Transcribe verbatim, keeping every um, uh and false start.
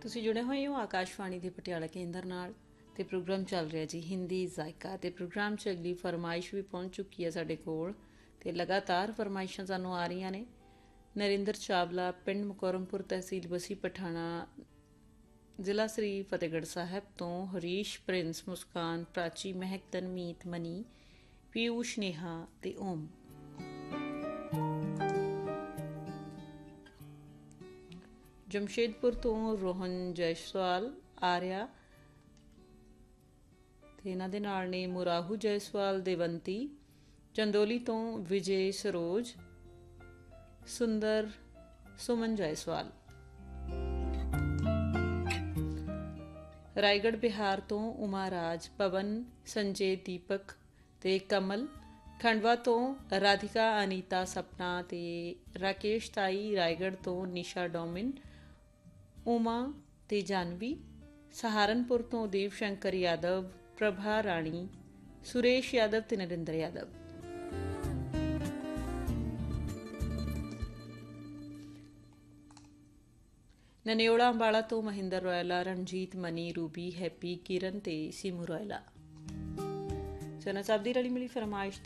ਤੁਸੀਂ ਜੁੜੇ ਹੋਏ ਹੋ ਆਕਾਸ਼ਵਾਣੀ ਦੇ ਪਟਿਆਲਾ ਕੇਂਦਰ ਨਾਲ ਤੇ ਪ੍ਰੋਗਰਾਮ ਚੱਲ ਰਿਹਾ ਜੀ ਹਿੰਦੀ ਜ਼ਾਇਕਾ ਤੇ ਪ੍ਰੋਗਰਾਮ 'ਚ ਅਗਲੀ ਫਰਮਾਇਸ਼ ਵੀ ਪਹੁੰਚ ਚੁੱਕੀ ਹੈ ਸਾਡੇ ਕੋਲ ਤੇ ਲਗਾਤਾਰ ਫਰਮਾਇਸ਼ਾਂ ਸਾਨੂੰ ਆ ਰਹੀਆਂ ਨੇ। ਨਰਿੰਦਰ ਚਾਵਲਾ ਪਿੰਡ ਮੁਕਰਮਪੁਰ ਤਹਿਸੀਲ ਬਸੀ ਪਠਾਣਾ ਜ਼ਿਲ੍ਹਾ ਸ੍ਰੀ ਫਤਿਹਗੜ੍ਹ ਸਾਹਿਬ ਤੋਂ ਹਰੀਸ਼ ਪ੍ਰਿੰਸ ਮੁਸਕਾਨ ਪ੍ਰਾਚੀ ਮਹਿਕ ਤਨਮੀਤ ਮਨੀ ਪੀਊਸ਼ ਨੇਹਾ ਤੇ ਓਮ। ਜਮਸ਼ੇਦਪੁਰ ਤੋਂ ਰੋਹਨ ਜੈਸਵਾਲ ਆਰਿਆ ਤੇ ਇਹਨਾਂ ਦੇ ਨਾਲ ਨੇ ਮੁਰਾਹੂ ਜੈਸਵਾਲ ਦੇਵੰਤੀ। ਚੰਦੋਲੀ ਤੋਂ ਵਿਜੇ ਸਰੋਜ ਸੁੰਦਰ ਸੁਮਨ ਜੈਸਵਾਲ। ਰਾਏਗੜ੍ਹ ਬਿਹਾਰ ਤੋਂ ਉਮਾ ਰਾਜ ਪਵਨ ਸੰਜੇ ਦੀਪਕ ਤੇ ਕਮਲ। ਖੰਡਵਾ ਤੋਂ ਰਾਧਿਕਾ ਅਨੀਤਾ ਸਪਨਾ ਤੇ ਰਾਕੇਸ਼ ਤਾਈ। ਰਾਏਗੜ੍ਹ ਤੋਂ ਨਿਸ਼ਾ ਡੋਮਿਨ ਉਮਾ ਤੇ ਜਾਨਵੀ। ਸਹਾਰਨਪੁਰ ਤੋਂ ਦੇਵ ਸ਼ੰਕਰ ਯਾਦਵ ਪ੍ਰਭਾ ਰਾਣੀ ਸੁਰੇਸ਼ ਯਾਦਵ ਤੇ ਨਰਿੰਦਰ ਯਾਦਵ। ਨਨਿਓਲਾ ਅੰਬਾਲਾ ਤੋਂ Mahinder ਰੋਇਲਾ Ranjit money Ruby happy ਕਿਰਨ ਤੇ ਸੀਮੂ ਰੋਇਲਾ। ਸਨਾ ਸਾਹਿਬ ਦੀ ਰਲੀ ਮਿਲੀ ਫਰਮਾਇਸ਼